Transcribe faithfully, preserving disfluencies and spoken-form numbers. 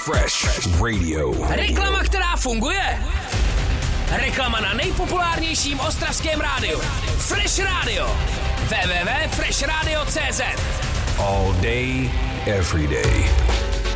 Fresh Radio. Reklama, která funguje. Reklama na nejpopulárnějším ostravském rádiu. Fresh Radio. w w w tečka fresh radio tečka cz. All day, every day.